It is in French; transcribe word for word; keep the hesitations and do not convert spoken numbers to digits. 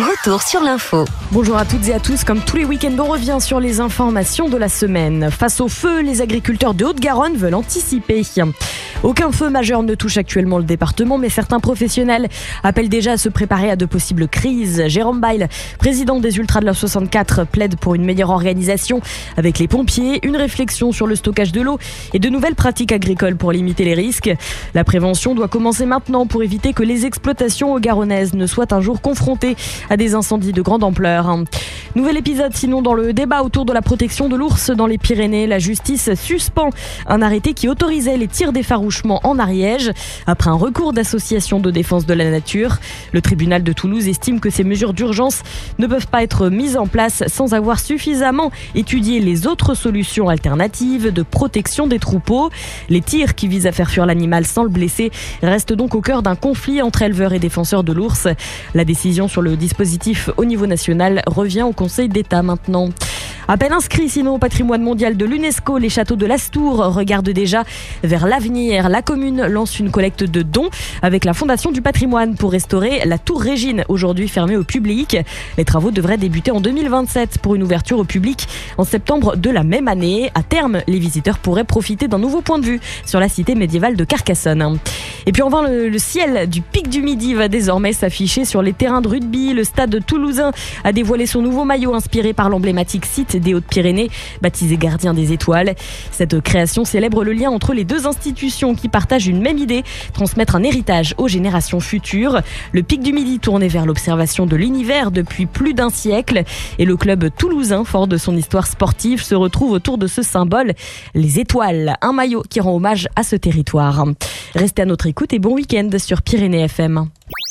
Retour sur l'info. Bonjour à toutes et à tous, comme tous les week-ends, on revient sur les informations de la semaine. Face au feu, les agriculteurs de Haute-Garonne veulent anticiper. Aucun feu majeur ne touche actuellement le département, mais certains professionnels appellent déjà à se préparer à de possibles crises. Jérôme Bail, président des Ultras de la soixante-quatre, plaide pour une meilleure organisation avec les pompiers, une réflexion sur le stockage de l'eau et de nouvelles pratiques agricoles pour limiter les risques. La prévention doit commencer maintenant pour éviter que les exploitations haut-garonnaises ne soient un jour confrontées à des incendies de grande ampleur. Nouvel épisode sinon dans le débat autour de la protection de l'ours dans les Pyrénées. La justice suspend un arrêté qui autorisait les tirs d'effarouchement en Ariège après un recours d'association de défense de la nature. Le tribunal de Toulouse estime que ces mesures d'urgence ne peuvent pas être mises en place sans avoir suffisamment étudié les autres solutions alternatives de protection des troupeaux. Les tirs qui visent à faire fuir l'animal sans le blesser restent donc au cœur d'un conflit entre éleveurs et défenseurs de l'ours. La décision sur le dispositif au niveau national revient au Conseil d'État maintenant. À peine inscrits sinon au patrimoine mondial de l'UNESCO, les châteaux de l'Astour regardent déjà vers l'avenir. La commune lance une collecte de dons avec la Fondation du patrimoine pour restaurer la tour Régine, aujourd'hui fermée au public. Les travaux devraient débuter en deux mille vingt-sept pour une ouverture au public en septembre de la même année. À terme, les visiteurs pourraient profiter d'un nouveau point de vue sur la cité médiévale de Carcassonne. Et puis enfin, le, le ciel du Pic du Midi va désormais s'afficher sur les terrains de rugby. Le stade toulousain a dévoilé son nouveau maillot inspiré par l'emblématique site des Hautes-Pyrénées, baptisé Gardien des Étoiles. Cette création célèbre le lien entre les deux institutions qui partagent une même idée, transmettre un héritage aux générations futures. Le Pic du Midi tourné vers l'observation de l'univers depuis plus d'un siècle et le club toulousain, fort de son histoire sportive, se retrouve autour de ce symbole, les étoiles, un maillot qui rend hommage à ce territoire. Restez à notre écoute et bon week-end sur Pyrénées F M.